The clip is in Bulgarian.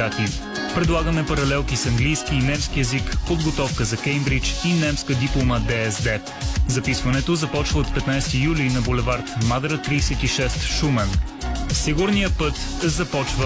сертификати. Предлагаме паралелки с английски и немски език, подготовка за Кеймбридж и немска диплома ДСД. Записването започва от 15 юли на булевард Мадера 36 Шумен. Сигурният път започва